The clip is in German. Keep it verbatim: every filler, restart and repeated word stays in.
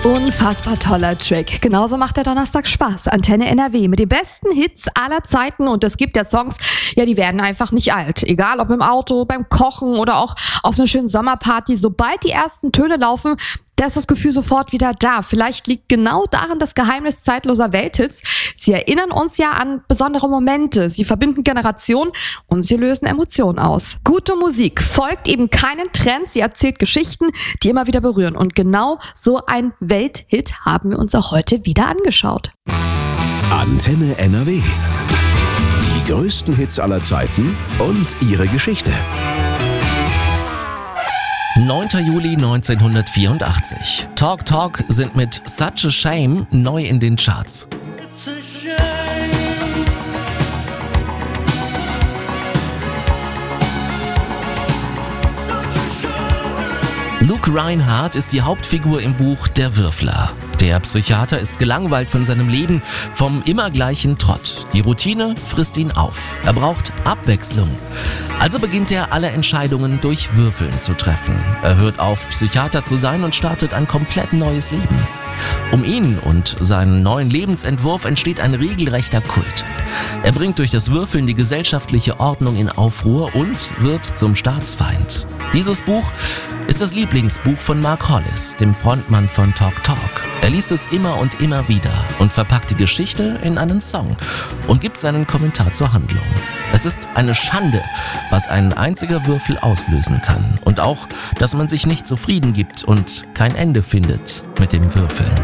Unfassbar toller Track. Genauso macht der Donnerstag Spaß. Antenne N R W mit den besten Hits aller Zeiten. Und es gibt ja Songs, ja, die werden einfach nicht alt. Egal ob im Auto, beim Kochen oder auch auf einer schönen Sommerparty. Sobald die ersten Töne laufen, da ist das Gefühl sofort wieder da. Vielleicht liegt genau darin das Geheimnis zeitloser Welthits. Sie erinnern uns ja an besondere Momente. Sie verbinden Generationen und sie lösen Emotionen aus. Gute Musik folgt eben keinen Trend. Sie erzählt Geschichten, die immer wieder berühren. Und genau so ein Welthit haben wir uns auch heute wieder angeschaut. Antenne N R W. Die größten Hits aller Zeiten und ihre Geschichte. neunter Juli neunzehnhundertvierundachtzig. Talk Talk sind mit Such a Shame neu in den Charts. Luke Reinhardt ist die Hauptfigur im Buch Der Würfler. Der Psychiater ist gelangweilt von seinem Leben, vom immer gleichen Trott. Die Routine frisst ihn auf. Er braucht Abwechslung. Also beginnt er, alle Entscheidungen durch Würfeln zu treffen. Er hört auf, Psychiater zu sein und startet ein komplett neues Leben. Um ihn und seinen neuen Lebensentwurf entsteht ein regelrechter Kult. Er bringt durch das Würfeln die gesellschaftliche Ordnung in Aufruhr und wird zum Staatsfeind. Dieses Buch ist das Lieblingsbuch von Mark Hollis, dem Frontmann von Talk Talk. Er liest es immer und immer wieder und verpackt die Geschichte in einen Song und gibt seinen Kommentar zur Handlung. Es ist eine Schande, was ein einziger Würfel auslösen kann. Und auch, dass man sich nicht zufrieden gibt und kein Ende findet mit dem Würfeln.